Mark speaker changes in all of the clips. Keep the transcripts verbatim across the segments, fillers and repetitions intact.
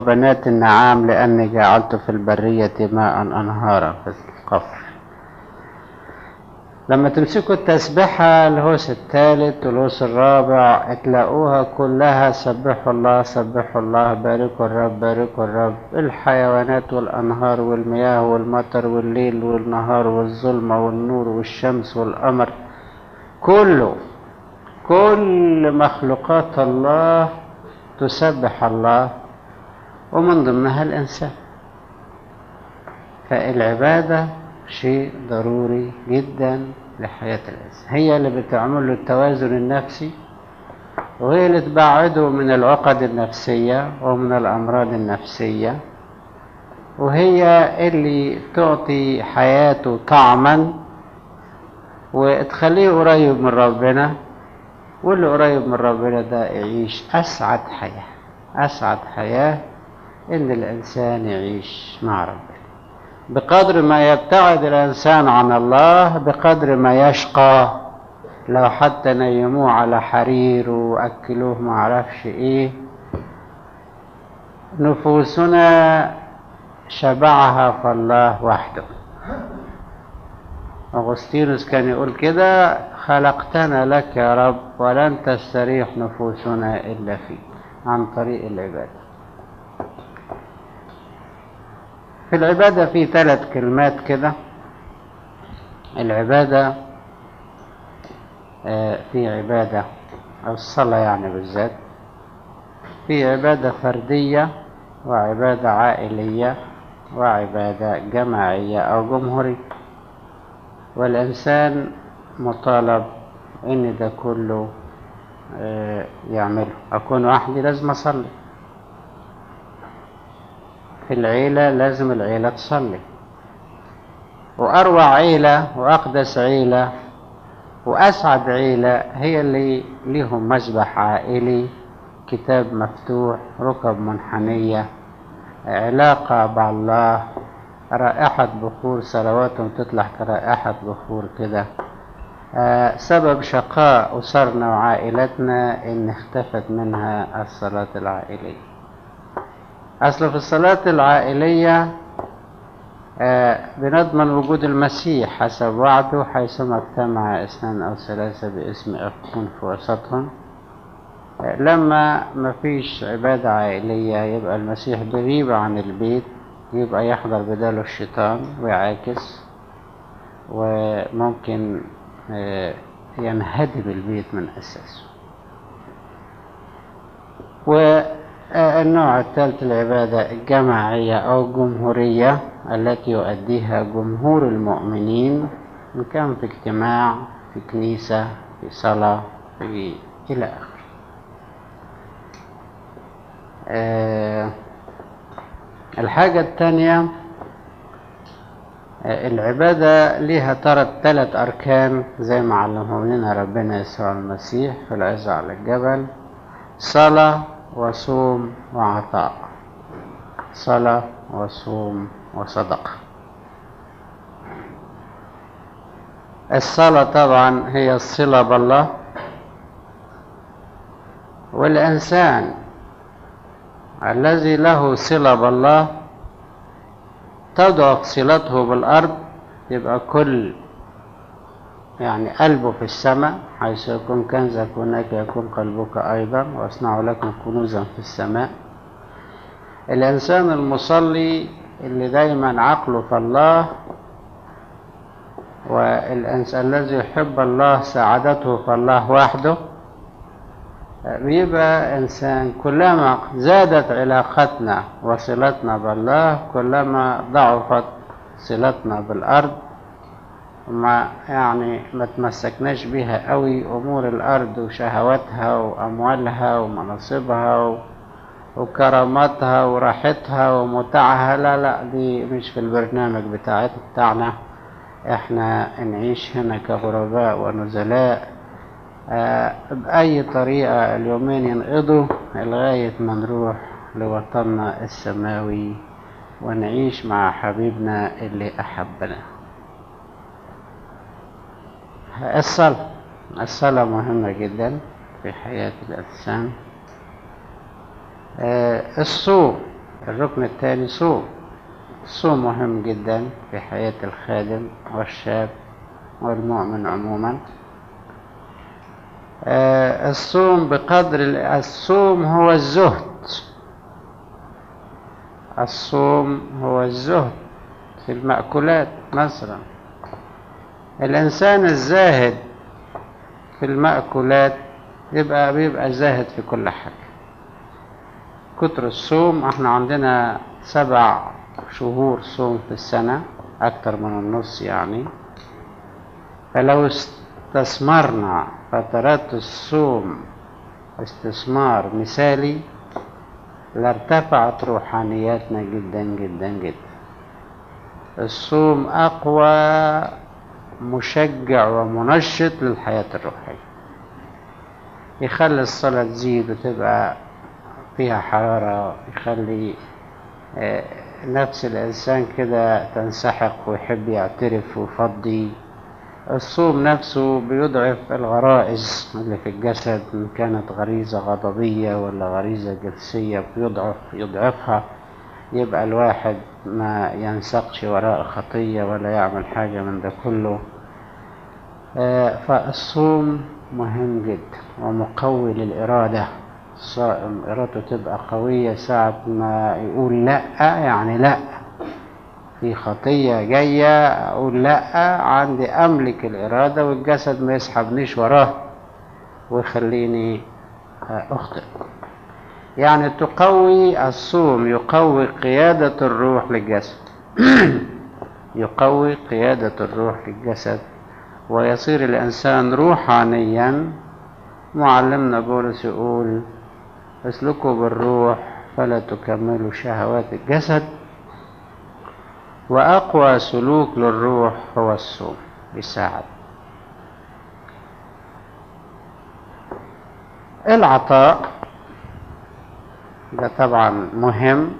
Speaker 1: بنات النعام لأني جعلت في البرية ماء أنهارا في القفر. لما تمسكوا التسبيحة الهوس الثالث والهوس الرابع تلاقوها كلها سبحوا الله سبحوا الله، باركوا الرب باركوا الرب. الحيوانات والأنهار والمياه والمطر والليل والنهار والظلمة والنور والشمس والقمر، كله كل مخلوقات الله تسبح الله، ومن ضمنها الإنسان. فالعبادة شيء ضروري جدا لحياة الإنسان، هي اللي بتعمل له التوازن النفسي، وهي اللي تبعده من العقد النفسية ومن الأمراض النفسية، وهي اللي تعطي حياته طعما وتخليه قريب من ربنا. واللي قريب من ربنا ده يعيش أسعد حياة. أسعد حياة إن الإنسان يعيش مع ربنا. بقدر ما يبتعد الإنسان عن الله بقدر ما يشقى. لو حتى نيموه على حرير وأكلوه ما عرفش إيه، نفوسنا شبعها فالله وحده. أغسطينوس كان يقول كده: خلقتنا لك يا رب ولن تستريح نفوسنا إلا فيك، عن طريق العبادة. في العبادة في ثلاث كلمات كده. العبادة في عبادة الصلاة يعني بالذات، في عبادة فردية وعبادة عائلية وعبادة جماعية أو جمهورية. والإنسان مطالب إن ده كله يعمله. أكون وحدي لازم أصلي، في العيلة لازم العيلة تصلي، وأروع عيلة وأقدس عيلة وأسعد عيلة هي اللي ليهم مسبح عائلي، كتاب مفتوح، ركب منحنية، علاقة مع الله، رائحة بخور، صلواتهم تطلع كرائحة بخور كده. آه سبب شقاء أسرنا وعائلتنا إن اختفت منها الصلاة العائلية. أصل في الصلاة العائلية آه بنضمن وجود المسيح حسب وعده: حيثما اجتمع اثنان أو ثلاثة باسم أكون في وسطهم. آه لما مفيش عبادة عائلية يبقى المسيح بيغيب عن البيت، يبقى يحضر بداله الشيطان ويعاكس، وممكن آه ينهدم البيت من أساسه. والنوع الثالث العبادة الجماعية أو الجمهورية التي يؤديها جمهور المؤمنين، إن كان في اجتماع، في كنيسة، في صلاة، في إلى آخره. أه الحاجة الثانية، العبادة لها ثلاث أركان زي ما علمهم لنا ربنا يسوع المسيح في العظة على الجبل: صلاة وصوم وعطاء. صلاة وصوم وصدقة. الصلاة طبعا هي الصلة بالله، والإنسان الذي له صلة بالله تضعف صلته بالأرض، يبقى كل يعني قلبه في السماء. حيث يكون كنزك هناك يكون قلبك أيضا، واصنعوا لكم كنوزا في السماء. الإنسان المصلي اللي دايما عقله في الله، والإنسان الذي يحب الله سعادته في الله وحده، بيبقى إنسان كلما زادت علاقتنا وصلتنا بالله كلما ضعفت صلتنا بالأرض. ما يعني ما تمسكناش بها قوي أمور الأرض وشهواتها وأموالها ومناصبها وكراماتها وراحتها ومتعها. لا لا دي مش في البرنامج بتاعنا. احنا نعيش هنا كغرباء ونزلاء آه بأي طريقة اليومين ينقضوا لغاية ما نروح لوطننا السماوي ونعيش مع حبيبنا اللي أحبنا. الصلاة الصلاة مهمة جدا في حياة الإنسان. آه الصوم الركن الثاني صوم. الصوم مهم جدا في حياة الخادم والشاب والمؤمن عموما. آه الصوم بقدر الصوم هو الزهد. الصوم هو الزهد في المأكولات مثلا. الإنسان الزاهد في المأكولات يبقى بيبقى زاهد في كل حاجة. كتر الصوم، احنا عندنا سبع شهور صوم في السنة، أكتر من النص يعني. فلو استثمرنا فترات الصوم استثمار مثالي لارتفعت روحانياتنا جدا جدا جدا. الصوم أقوى مشجع ومنشط للحياة الروحية، يخلي الصلاة تزيد وتبقى فيها حرارة، يخلي نفس الإنسان كده تنسحق ويحب يعترف ويفضي. الصوم نفسه بيضعف الغرائز اللي في الجسد، إن كانت غريزة غضبية ولا غريزة جنسية بيضعف يضعفها، يبقى الواحد ما ينسقش وراء خطية ولا يعمل حاجة من ده كله. فالصوم مهم جدا ومقوي للإرادة. الصائم إرادته تبقى قوية، ساعة ما يقول لأ يعني لأ، في خطية جاية أقول لأ، عندي أملك الإرادة والجسد ما يسحبنيش وراه ويخليني أخطئ. يعني تقوي الصوم يقوي قيادة الروح للجسد يقوي قيادة الروح للجسد ويصير الإنسان روحانيا. معلمنا بولس يقول اسلكوا بالروح فلا تكملوا شهوات الجسد، وأقوى سلوك للروح هو الصوم يساعد. العطاء ده طبعا مهم،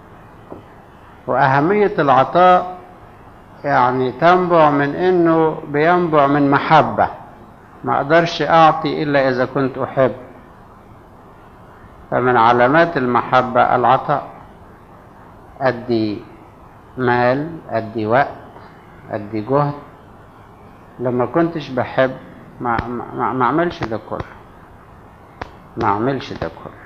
Speaker 1: وأهمية العطاء يعني تنبع من إنه بينبع من محبة. ما أقدرش أعطي إلا إذا كنت أحب، فمن علامات المحبة العطاء. أدي مال، أدي وقت، أدي جهد. لما كنتش بحب ما, ما, ما أعملش ده كله ما أعملش ده كله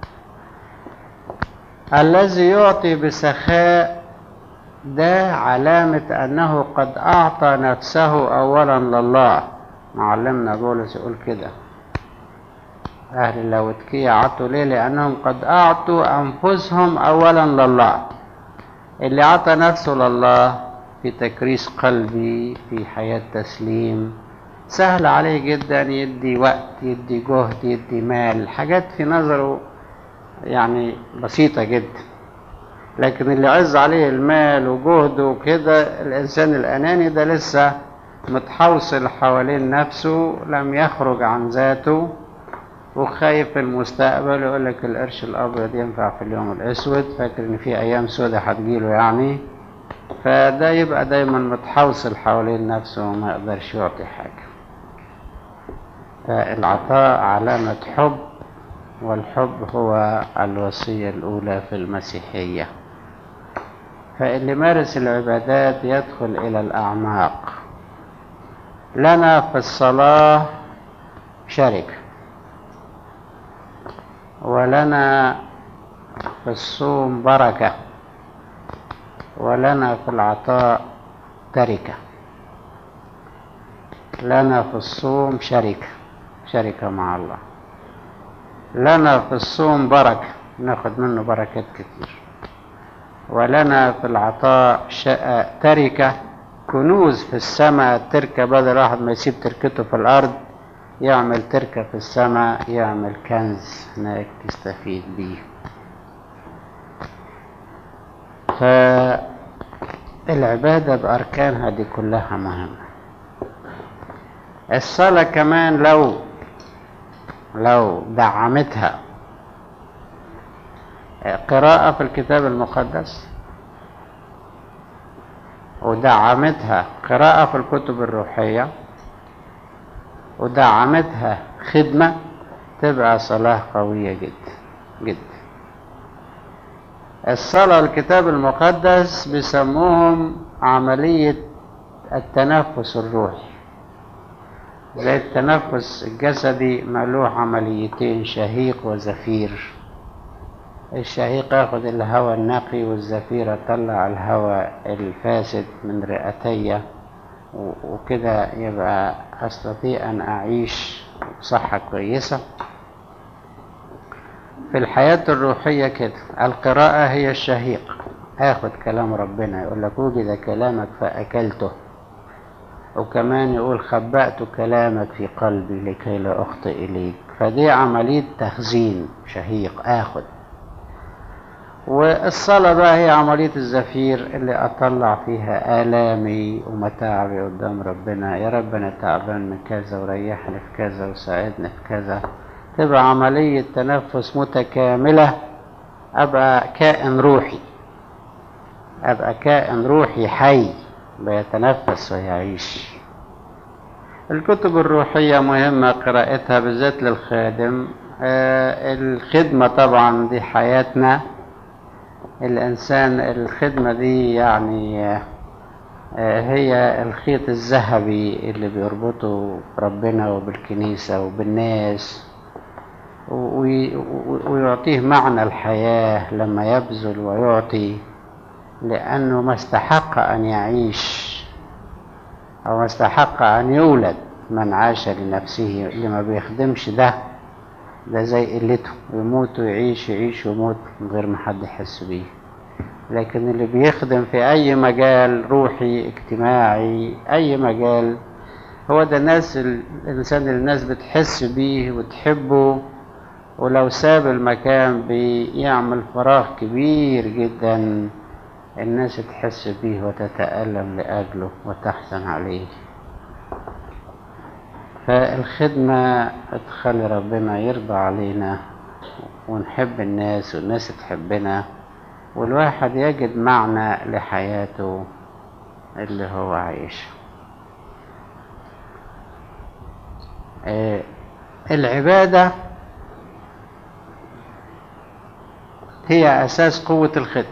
Speaker 1: الذي يعطي بسخاء ده علامة أنه قد أعطى نفسه أولا لله. معلمنا بولس يقول كده، أهل اللاوديكية عطوا ليه؟ لأنهم قد أعطوا أنفسهم أولا لله. اللي عطى نفسه لله في تكريس قلبي، في حياة تسليم، سهل عليه جدا يدي وقت، يدي جهد، يدي مال، حاجات في نظره يعني بسيطة جدا. لكن اللي عز عليه المال وجهده وكده، الإنسان الأناني ده لسه متحوصل حوالين نفسه، لم يخرج عن ذاته وخايف المستقبل. يقول لك القرش الأبيض ينفع في اليوم الأسود، فاكر إن في أيام سودة هتجيله يعني. فده يبقى دايما متحوصل حوالين نفسه وما يقدرش يعطي حاجة. فالعطاء علامة حب، والحب هو الوصية الأولى في المسيحية. فاللي مارس العبادات يدخل إلى الأعماق. لنا في الصلاة شركة، ولنا في الصوم بركة، ولنا في العطاء تركة. لنا في الصوم شركة شركة مع الله. لنا في الصوم بركة، ناخد منه بركات كتير. ولنا في العطاء تركة، كنوز في السماء. تركة بدل واحد ما يسيب تركته في الأرض يعمل تركة في السماء، يعمل كنز هناك تستفيد بيه. فالعبادة بأركانها دي كلها مهمة. الصلاة كمان لو لو دعمتها قراءة في الكتاب المقدس، ودعمتها قراءة في الكتب الروحية، ودعمتها خدمة، تبقى صلاة قوية جدا جدا. الصلاة الكتاب المقدس بيسموهم عملية التنفس الروحي، زي التنفس الجسدي ملوه عمليتين، شهيق وزفير. الشهيق ياخد الهواء النقي، والزفير يطلع الهواء الفاسد من رئتي، وكده يبقى أستطيع أن أعيش بصحة كويسة. في الحياة الروحية كده القراءة هي الشهيق، آخد كلام ربنا، يقول لك وجد كلامك فأكلته، وكمان يقول خبأت كلامك في قلبي لكي لا أخطئ إليك. فدي عملية تخزين، شهيق آخد. والصلاة بقى هي عملية الزفير اللي أطلع فيها آلامي ومتاعبي قدام ربنا. يا رب أنا تعبان من كذا، وريحني في كذا، وساعدني في كذا. تبقى عملية تنفس متكاملة، أبقى كائن روحي، أبقى كائن روحي حي بيتنفس ويعيش. الكتب الروحية مهمة قراءتها بالذات للخادم. آه الخدمة طبعا دي حياتنا الإنسان. الخدمة دي يعني آه هي الخيط الذهبي اللي بيربطه بربنا وبالكنيسة وبالناس، ويعطيه معنى الحياة لما يبذل ويعطي، لأنه ما استحق أن يعيش أو ما استحق أن يولد من عاش لنفسه. اللي ما بيخدمش ده ده زي قلته، يموت ويعيش، يعيش ويموت من غير ما حد يحس بيه. لكن اللي بيخدم في أي مجال روحي اجتماعي، أي مجال، هو ده الناس الإنسان اللي الناس بتحس بيه وتحبه، ولو ساب المكان بيعمل فراغ كبير جدا، الناس تحس بيه وتتألم لأجله وتحزن عليه. فالخدمة تخلي ربنا يرضى علينا، ونحب الناس والناس تحبنا، والواحد يجد معنى لحياته اللي هو عايشه. آه العبادة هي أساس قوة الخدمة،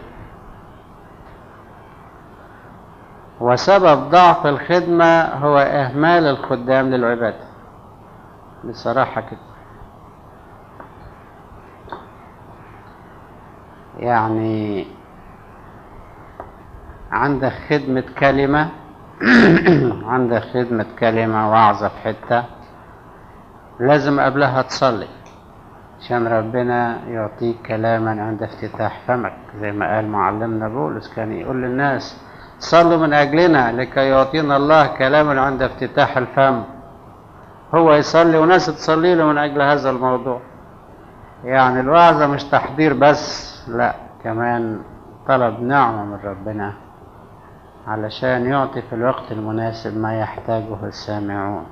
Speaker 1: وسبب ضعف الخدمة هو إهمال الخدام للعبادة. بصراحة كده، يعني عندك خدمة كلمة عندك خدمة كلمة وعظة في حتة، لازم قبلها تصلي عشان ربنا يعطيك كلاما عند افتتاح فمك، زي ما قال معلمنا بولس، كان يقول للناس صلوا من أجلنا لكي يعطينا الله كلاما عند افتتاح الفم. هو يصلي وناس تصلي له من أجل هذا الموضوع. يعني الوعظة مش تحضير بس، لا، كمان طلب نعمة من ربنا علشان يعطي في الوقت المناسب ما يحتاجه السامعون.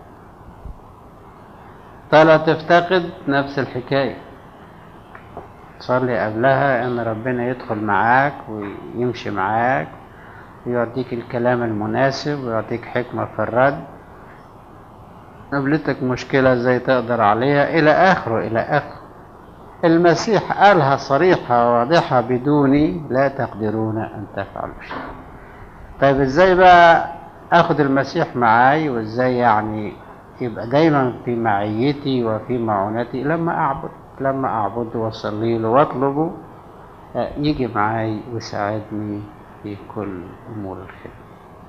Speaker 1: طالع تفتقد نفس الحكاية، تصلي قبلها ان ربنا يدخل معاك ويمشي معاك ويعطيك الكلام المناسب ويعطيك حكمة في الرد، قابلتك مشكلة ازاي تقدر عليها، الى اخره الى اخره. المسيح قالها صريحة واضحة: بدوني لا تقدرون ان تفعلوا شيء. طيب ازاي بقى اخد المسيح معاي، وازاي يعني يبقى دايما في معيتي وفي معونتي؟ لما اعبد لما اعبد واصلي له واطلبه يجي معاي ويساعدني في كل امور الخير.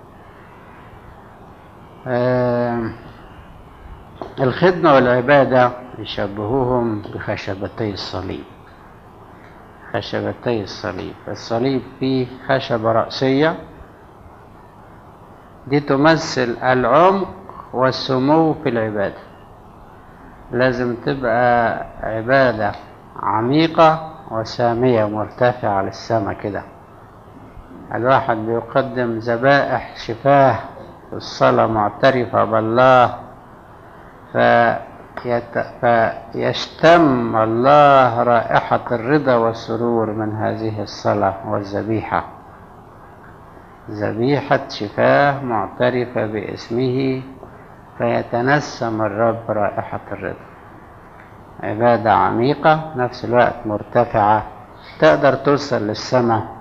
Speaker 1: آه الخدمة والعبادة يشبهوهم بخشبتي الصليب. خشبتي الصليب، الصليب فيه خشبة رأسية، دي تمثل العمق والسمو في العبادة. لازم تبقى عبادة عميقة وسامية مرتفعة للسماء كده. الواحد بيقدم ذبائح شفاه في الصلاة معترفة بالله، فيت... فيشتم الله رائحة الرضا والسرور من هذه الصلاة والذبيحة. ذبيحة شفاه معترفة باسمه، فيتنسم الرب رائحة الرضا. عبادة عميقة نفس الوقت مرتفعة تقدر توصل للسماء